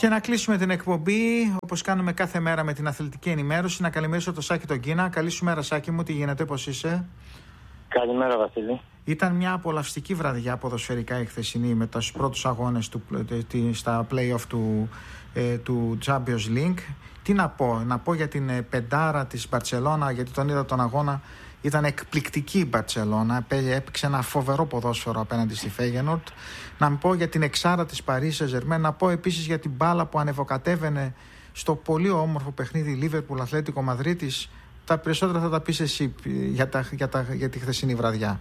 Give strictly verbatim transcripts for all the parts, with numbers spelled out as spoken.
Και να κλείσουμε την εκπομπή, όπως κάνουμε κάθε μέρα, με την αθλητική ενημέρωση. Να καλημερίσω το Σάκη τον Κίνα. Καλή σου μέρα, Σάκη μου, τι γίνεται, πώς είσαι? Καλημέρα, Βασίλη. Ήταν μια απολαυστική βραδιά ποδοσφαιρικά η χθεσινή, με τους πρώτους αγώνες του, στα play-off του, ε, του Champions League. Τι να πω, να πω για την πεντάρα της Μπαρτσελώνα, γιατί τον είδα τον αγώνα. Ήταν εκπληκτική η Μπαρτσελώνα, έπαιξε ένα φοβερό ποδόσφαιρο απέναντι στη Φέγενορντ. Να πω για την εξάρα της Παρί Σεν-Ζερμέν, να πω επίσης για την μπάλα που ανεβοκατέβαινε στο πολύ όμορφο παιχνίδι Λίβερπουλ Ατλέτικο Μαδρίτης. Τα περισσότερα θα τα πεις εσύ για, τα, για, τα, για τη χθεσινή βραδιά.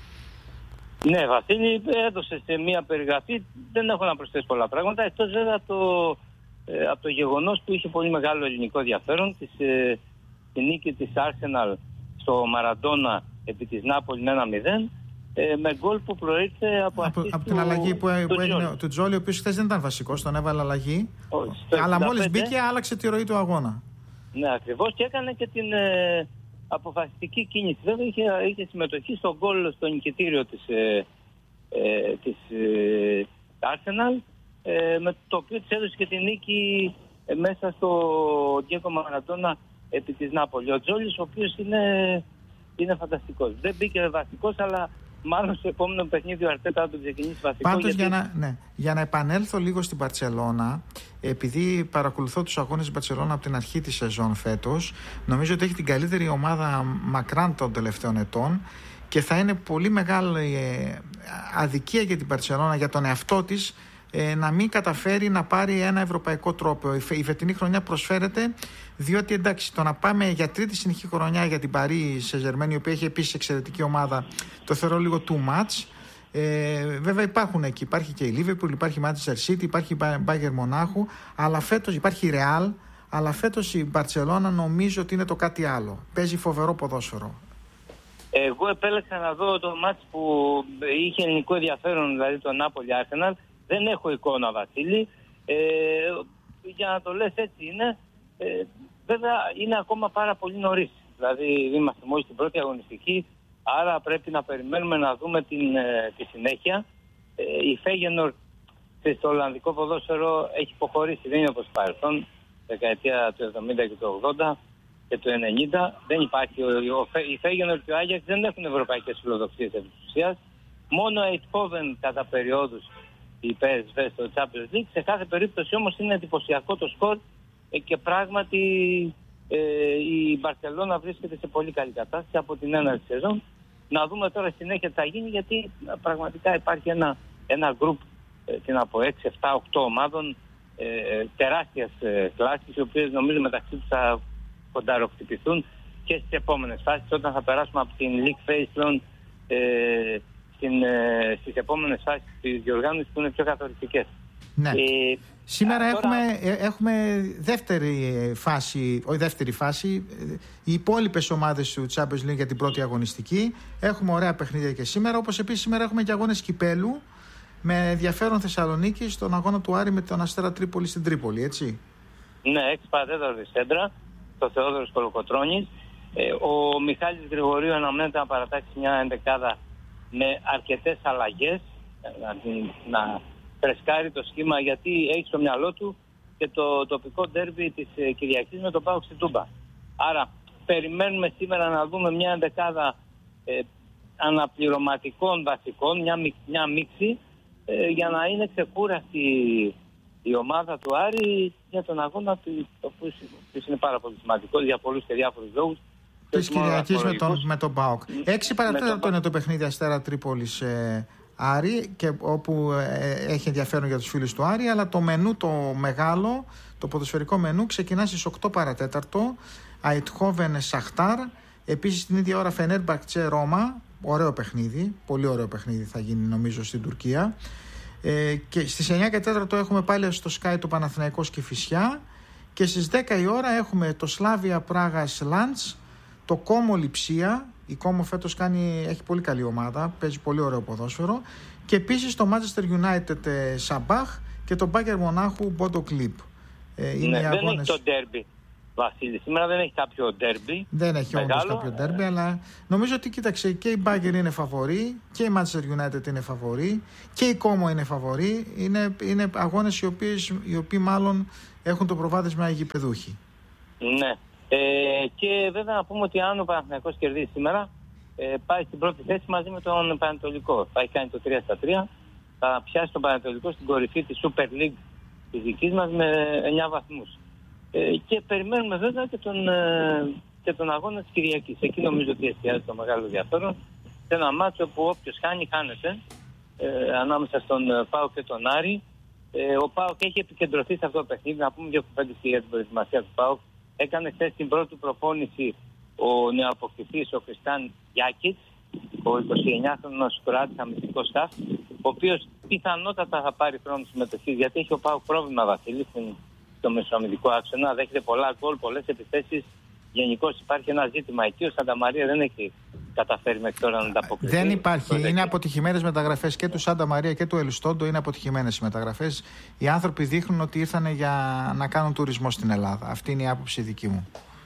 Ναι, Βασίλη, έδωσε σε μία περιγραφή. Δεν έχω να προσθέσω πολλά πράγματα, εκτός βέβαια το, ε, από το γεγονός που είχε πολύ μεγάλο ελληνικό ενδιαφέρον της, ε, τη νίκη της Arsenal στο Μαραντόνα επί της Νάπολη με ένα μηδέν, ε, με γκολ που προήλθε από, από, από την αλλαγή που, που έγινε του Τζόλι, ο οποίος χθες δεν ήταν βασικός, τον έβαλε αλλαγή. Ο, αλλά μόλις μπήκε άλλαξε τη ροή του αγώνα. Ναι, ακριβώς, και έκανε και την ε, αποφασιστική κίνηση. Βέβαια είχε, είχε συμμετοχή στο γκολ στο νικητήριο της, ε, ε, της ε, Arsenal, ε, με το οποίο της έδωσε και την νίκη ε, μέσα στο Ντιέγκο Μαραντόνα επί της Νάπολη. Ο Τζόλις, ο οποίος είναι, είναι φανταστικός. Δεν μπήκε βασικός, αλλά μάλλον στο επόμενο παιχνίδι ο Αρτέτα θα τον ξεκινήσει βασικό. Πάντως, γιατί... για, να, ναι, για να επανέλθω λίγο στην Μπαρτσελώνα, επειδή παρακολουθώ τους αγώνες της Μπαρτσελώνα από την αρχή της σεζόν φέτος, νομίζω ότι έχει την καλύτερη ομάδα μακράν των τελευταίων ετών και θα είναι πολύ μεγάλη ε, αδικία για την Μπαρτσελώνα, για τον εαυτό της, ε, να μην καταφέρει να πάρει ένα ευρωπαϊκό τρόπο. Η, η φετινή χρονιά προσφέρεται, διότι εντάξει, το να πάμε για τρίτη συνεχή χρονιά για την Παρί Σεν-Ζερμέν, η οποία έχει επίσης εξαιρετική ομάδα, το θεωρώ λίγο too much. Ε, βέβαια υπάρχουν εκεί, υπάρχει και η Liverpool, υπάρχει η Manchester City, υπάρχει η Bayern Μονάχου, αλλά φέτος υπάρχει η Real, αλλά φέτος η Μπαρτσελώνα νομίζω ότι είναι το κάτι άλλο. Παίζει φοβερό ποδόσφαιρο. Εγώ επέλεξα να δω το μάτς που είχε ελληνικό ενδιαφέρον, δηλαδή το Νάπολη Arsenal. Δεν έχω εικόνα, Βασίλη. Ε, για να το λες έτσι είναι. Ε, βέβαια είναι ακόμα πάρα πολύ νωρίς. Δηλαδή είμαστε μόλις στην πρώτη αγωνιστική, άρα πρέπει να περιμένουμε να δούμε την, ε, τη συνέχεια. Ε, η Φέγενορντ στο Ολλανδικό ποδόσφαιρο έχει υποχωρήσει, δεν είναι όπως παρελθόν, δεκαετία του εβδομήντα και του ογδόντα και του ενενήντα. Δεν υπάρχει. Ο, ο, η Φέγενορντ και ο Άγιαξ δεν έχουν ευρωπαϊκές φιλοδοξίες επί της ουσίας. Μόνο η Eindhoven κατά περιόδους, η πι ες βι στο Champions League. Σε κάθε περίπτωση όμως είναι εντυπωσιακό το σκορ ε, και πράγματι ε, η Μπαρσελόνα βρίσκεται σε πολύ καλή κατάσταση από την έναρξη σεζόν. Να δούμε τώρα συνέχεια τι θα γίνει, γιατί πραγματικά υπάρχει ένα, ένα γκρουπ ε, από έξι, επτά, οκτώ ομάδων ε, τεράστιας ε, κλάσης, οι οποίες νομίζω μεταξύ τους θα κονταροχτυπηθούν και στις επόμενες φάσεις, όταν θα περάσουμε από την League Phase ε, στην, ε, στις επόμενες φάσεις της διοργάνωσης που είναι πιο καθοριστικές. Ναι. Ε, Σήμερα α, τώρα... έχουμε, έχουμε δεύτερη φάση, όχι δεύτερη φάση, οι υπόλοιπες ομάδες του Champions League για την πρώτη αγωνιστική. Έχουμε ωραία παιχνίδια και σήμερα, όπως επίσης σήμερα έχουμε και αγώνες κυπέλου με ενδιαφέρον Θεσσαλονίκη στον αγώνα του Άρη με τον Αστέρα Τρίπολη στην Τρίπολη, έτσι. Ναι, έξι παρατέταρτο της Σέντρα, το Θεόδωρος Κολοκοτρώνης. Ε, ο Μιχάλης Γρηγορίου αναμένεται να παρατάξει μια ενδεκάδα με αρκετές αλλαγές, να, να φρεσκάρει το σχήμα, γιατί έχει στο μυαλό του και το τοπικό ντέρμπι της Κυριακής με τον ΠΑΟΚ στην Τούμπα. Άρα περιμένουμε σήμερα να δούμε μια ενδεκάδα ε, αναπληρωματικών βασικών, μια, μια μίξη, ε, για να είναι ξεκούραστη η ομάδα του Άρη για τον αγώνα του, το οποίο είναι πάρα πολύ σημαντικό για πολλούς και διάφορους λόγους. Της Κυριακής με τον, με τον ΠΑΟΚ. Έξι παρατέταρτο είναι το παιχνίδι Αστέρα Τρίπολης ε, Άρη, και όπου ε, έχει ενδιαφέρον για τους φίλους του Άρη, αλλά το μενού το μεγάλο, το ποδοσφαιρικό μενού ξεκινά στις οκτώ παρατέταρτο, Eindhoven Σαχτάρ, επίσης την ίδια ώρα Φενέρμπαχτσε Ρώμα, ωραίο παιχνίδι, πολύ ωραίο παιχνίδι θα γίνει νομίζω στην Τουρκία. Ε, και στις εννιά και τέσσερα έχουμε πάλι στο Sky το Παναθηναϊκός Κηφισιά, και στις δέκα η ώρα έχουμε το Σλάβια Πράγας Λαντς, το Κόμο Λειψία. Η Κόμο φέτος κάνει, έχει πολύ καλή ομάδα, παίζει πολύ ωραίο ποδόσφαιρο, και επίσης το Manchester United Σαμπάχ και το Bayern Μονάχου Bodo Glimt. Ε, ναι, δεν αγώνες... έχει το ντέρμπι. Βασίλη. Σήμερα δεν έχει κάποιο ντέρμπι. Δεν έχει όντως κάποιο ντέρμπι, αλλά νομίζω ότι κοίταξε, και η Bayern είναι φαβορή και η Manchester United είναι φαβορή και η Como είναι φαβορή. Είναι, είναι αγώνες οι, οποίες, οι οποίοι μάλλον έχουν το προβάδισμα οι γηπεδούχοι. Ναι. Ε, και βέβαια να πούμε ότι αν ο Παναθηναϊκός κερδίσει σήμερα, ε, πάει στην πρώτη θέση μαζί με τον Πανατολικό. Θα έχει κάνει το τρία στα τρία. Θα πιάσει τον Πανατολικό στην κορυφή της Super League της δικής μας με εννιά βαθμούς. Ε, και περιμένουμε βέβαια και τον, ε, και τον αγώνα της Κυριακής. Εκεί νομίζω ότι εστιάζει το μεγάλο ενδιαφέρον. Σε ένα μάτσο που όποιος χάνει, χάνεται. Ε, ανάμεσα στον ΠΑΟΚ και τον Άρη. Ε, ο ΠΑΟΚ έχει επικεντρωθεί σε αυτό το παιχνίδι. Να πούμε δύο κουβέντες για την προετοιμασία του ΠΑΟΚ. Έκανε χθες την πρώτη προπόνηση ο νεοαποκτηθής, ο Χριστάν Γιάκητς, ο εικοσιεννιάχρονος Κροάτης αμυντικός σταφ, ο οποίος πιθανότατα θα πάρει χρόνο συμμετοχής, γιατί έχει ο ΠΑΟΚ πρόβλημα, Βασίλη, στο μεσοαμυντικό άξονα. Δέχεται πολλά γκολ, πολλές επιθέσεις. Γενικώς υπάρχει ένα ζήτημα εκεί. Ο Σάντα Μαρία δεν έχει καταφέρει μέχρι τώρα να ανταποκριθεί. Δεν υπάρχει. Είναι αποτυχημένες μεταγραφές και του Σάντα Μαρία και του Ελιστόντο. Είναι αποτυχημένες οι μεταγραφές. Οι άνθρωποι δείχνουν ότι ήρθαν για να κάνουν τουρισμό στην Ελλάδα. Αυτή είναι η άποψη δική μου.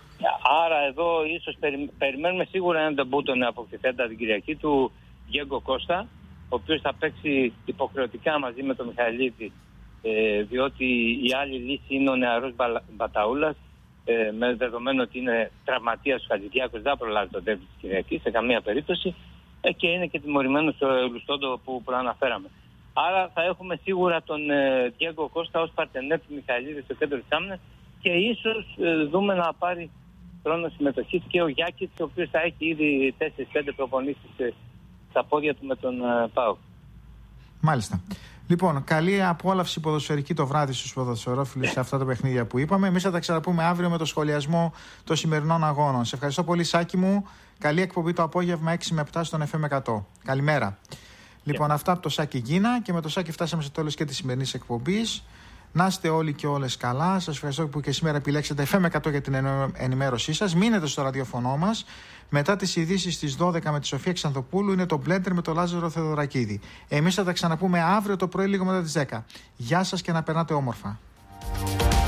Άρα εδώ ίσως περι, περιμένουμε σίγουρα έναν ντεμπούτο νεοαποκτηθέντα την Κυριακή του Διέγκο Κώστα, ο οποίος θα παίξει υποχρεωτικά μαζί με τον Μιχαηλίδη, ε, διότι η άλλη λύση είναι ο νεαρός Μπαταούλας, ε, με δεδομένο ότι είναι τραυματίας ο Χατζηδιάκος, δεν προλάβει τον ντέρμπι της Κυριακής σε καμία περίπτωση, ε, και είναι και τιμωρημένος ο Λουστόντο που προαναφέραμε. Άρα θα έχουμε σίγουρα τον ε, Διέγκο Κώστα ως παρτενέρ του Μιχαηλίδη στο κέντρο της άμυνας και ίσως ε, δούμε να πάρει χρόνο συμμετοχής και ο Γιάκητς, ο οποίος θα έχει ήδη τέσσερις πέντε προπονήσεις ε, στα πόδια του με τον ε, ΠΑΟΚ. Μάλιστα. Λοιπόν, καλή απόλαυση ποδοσφαιρική το βράδυ στους ποδοσφαιρόφιλους σε αυτά τα παιχνίδια που είπαμε. Εμείς θα τα ξαναπούμε αύριο με το σχολιασμό των σημερινών αγώνων. Σε ευχαριστώ πολύ, Σάκη μου. Καλή εκπομπή το απόγευμα έξι με επτά στον εφ εμ εκατό. Καλημέρα. Yeah. Λοιπόν, αυτά από το Σάκη Γκίνα, και με το Σάκη φτάσαμε στο τέλος και της σημερινής εκπομπής. Να είστε όλοι και όλες καλά. Σας ευχαριστώ που και σήμερα επιλέξατε εφ εμ εκατό για την ενημέρωσή σας. Μείνετε στο ραδιοφωνό μας. Μετά τις ειδήσεις στις δώδεκα με τη Σοφία Ξανθοπούλου είναι το Blender με τον Λάζαρο Θεοδωρακίδη. Εμείς θα τα ξαναπούμε αύριο το πρωί λίγο μετά τις δέκα. Γεια σας και να περνάτε όμορφα.